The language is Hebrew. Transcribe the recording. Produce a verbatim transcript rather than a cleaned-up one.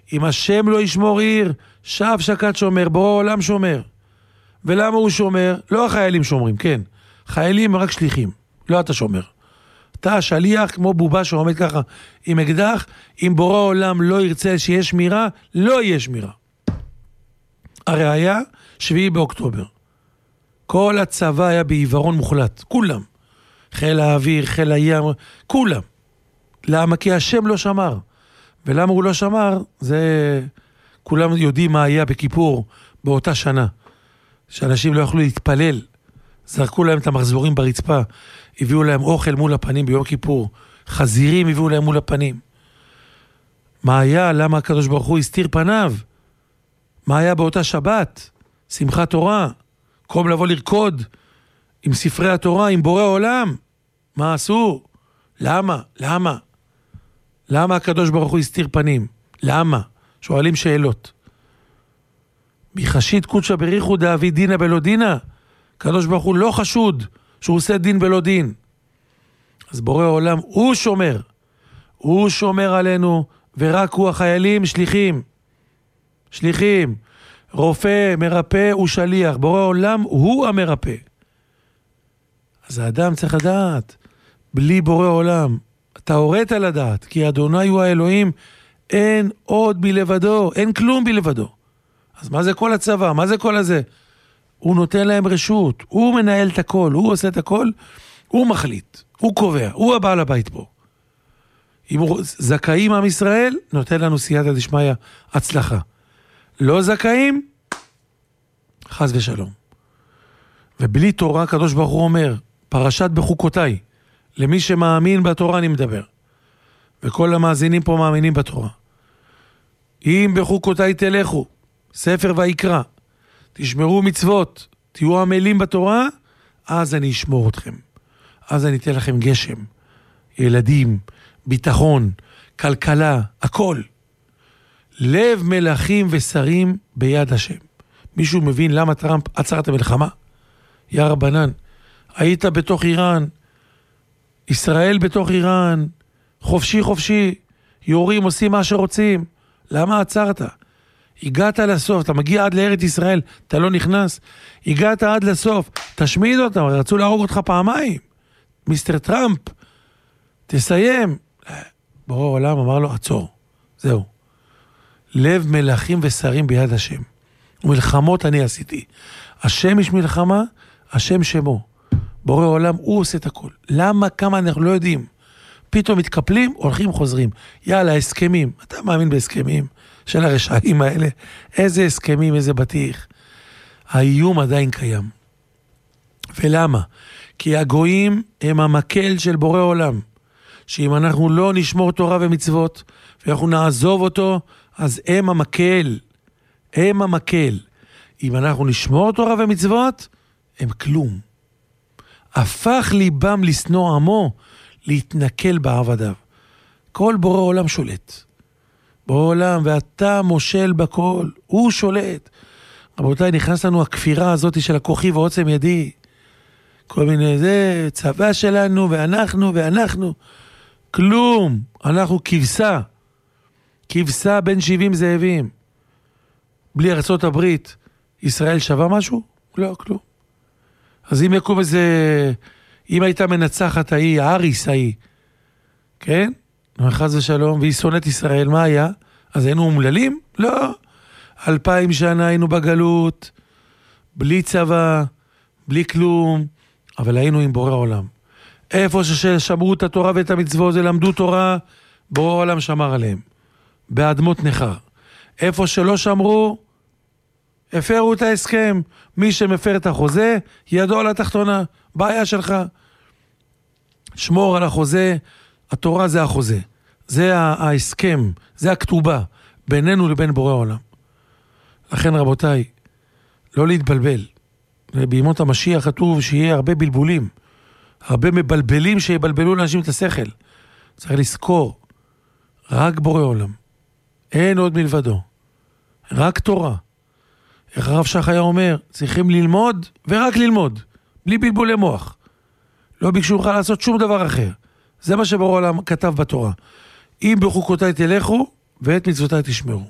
אם השם לא ישמור עיר, שב שקד שומר, בורא עולם שומר. ולמה הוא שומר? לא החיילים שומרים, כן. חיילים רק שליחים, לא אתה שומר. אתה שליח כמו בובה שעומד ככה עם אקדח, אם בורא עולם לא ירצה שיהיה שמירה, לא יהיה שמירה. הראיה, שביעי באוקטובר. כל הצבא היה בעיוורון מוחלט, כולם. חיל האוויר, חיל הים, כולם. למה? כי השם לא שמר. ולמה הוא לא שמר? זה... כולם יודעים מה היה בכיפור באותה שנה. שאנשים לא יכלו להתפלל. זרקו להם את המחזורים ברצפה. הביאו להם אוכל מול הפנים ביום כיפור. חזירים הביאו להם מול הפנים. מה היה? למה הקדוש ברוך הוא הסתיר פניו? מה היה באותה שבת? שמחת תורה. קום לבוא לרקוד עם ספרי התורה, עם בורא עולם. מה עשו? למה? למה? למה הקדוש ברוך הוא הסתיר פנים? למה? שואלים שאלות. מחשית קודשא בריחו דאבי דינא בלא דינא. הקדוש ברוך הוא לא חשוד שהוא עושה דין בלא דין. אז בורא עולם הוא שומר. הוא שומר עלינו, ורק הוא החיילים שליחים. שליחים. רופא, מרפא ושליח. בורא עולם הוא המרפא. אז האדם צריך לדעת, בלי בורא עולם, אתה הורית לדעת, כי אדוני הוא האלוהים, אין עוד בלבדו, אין כלום בלבדו. אז מה זה כל הצבא? מה זה כל הזה? הוא נותן להם רשות, הוא מנהל את הכל, הוא עושה את הכל, הוא מחליט, הוא קובע, הוא הבעל הבית פה. אם הוא זכאים עם ישראל, נותן לנו סייעתא דשמיא הצלחה. לא זכאים, חס ושלום. ובלי תורה, הקדוש ברוך הוא אומר, פרשת בחוקותיי, למי שמאמין בתורה אני מדבר. וכל המאזינים פה מאמינים בתורה. אם בחוקותיי תלכו, ספר ויקרא, תשמרו מצוות, תהיו עמלים בתורה, אז אני אשמור אתכם. אז אני אתן לכם גשם, ילדים, ביטחון, כלכלה, הכל. לב מלכים ושרים ביד השם. מישהו מבין למה טראמפ עצר את המלחמה? יא רבנן, היית בתוך איראן, ישראל בתוך איראן, חופשי חופשי, יורים, עושים מה שרוצים. למה עצרת? הגעת לסוף, אתה מגיע עד לארץ ישראל, אתה לא נכנס. הגעת עד לסוף, תשמיד אותם, רצו להרוג אותך פעמיים. מיסטר טראמפ, תסיים. בורא עולם אמר לו, עצור. זהו. לב מלכים ושרים ביד השם. ומלחמות אני עשיתי. השם יש מלחמה, השם שמו. בורא עולם, הוא עושה את הכל. למה? כמה אנחנו לא יודעים. פתאום מתקפלים, הולכים, חוזרים. יאללה, הסכמים. אתה מאמין בהסכמים של הרשעים האלה? איזה הסכמים, איזה בטיח. האיום עדיין קיים. ולמה? כי הגויים הם המקל של בורא עולם. שאם אנחנו לא נשמור תורה ומצוות, ואנחנו נעזוב אותו, אז הם המקל. הם המקל. אם אנחנו נשמור תורה ומצוות, הם כלום. הפך ליבם לסנוע עמו, להתנקל בעבדיו. כל בורא עולם שולט. בורא עולם, ואתה מושל בכל, הוא שולט. רבותיי, נכנס לנו הכפירה הזאת של הכוחי ועוצם ידי. כל מיני זה, צבא שלנו, ואנחנו, ואנחנו. כלום. אנחנו כבשה. כבשה בין שבעים זאבים. בלי ארצות הברית, ישראל שווה משהו? לא, כלום. אז אם יקום איזה, אם הייתה מנצחת ההיא, האריס ההיא, כן? חס ושלום, והיא שונאת ישראל, מה היה? אז היינו אומללים? לא. אלפיים שנה היינו בגלות, בלי צבא, בלי כלום, אבל היינו עם בורא עולם. איפה ששמרו את התורה ואת המצוות, זה למדו תורה, בורא עולם שמר עליהם. באדמות נחר. איפה שלא שמרו, הפרו את ההסכם. מי שמפר את החוזה, ידו על התחתונה. בעיה שלך. שמור על החוזה, התורה זה החוזה. זה ההסכם, זה הכתובה, בינינו לבין בורא עולם. לכן רבותיי, לא להתבלבל. בימות המשיח כתוב שיהיה הרבה בלבולים. הרבה מבלבלים שיבלבלו לאנשים את השכל. צריך לזכור, רק בורא עולם. אין עוד מלבדו. רק תורה. איך הרב שך היה אומר, צריכים ללמוד ורק ללמוד. בלי בלבולי מוח. לא ביקשו לך לעשות שום דבר אחר. זה מה שבורא עולם כתב בתורה. אם בחוקותיי תלכו, ואת מצוותיי תשמרו.